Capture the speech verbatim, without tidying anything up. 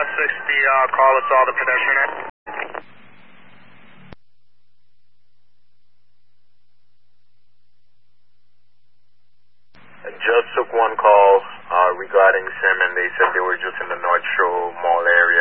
five sixty, uh, call us all the pedestrian. I just took one call uh, regarding Sim, and they said they were just in the North Shore Mall area.